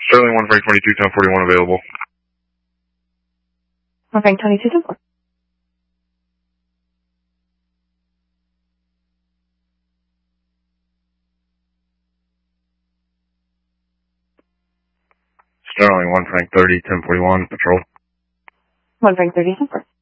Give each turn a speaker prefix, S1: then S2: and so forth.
S1: Sterling 1 Frank 22, 1041 available.
S2: 1 Frank 22, 1041.
S1: Sterling 1 Frank 30, 1041, patrol.
S2: 1 Frank 30, 1041.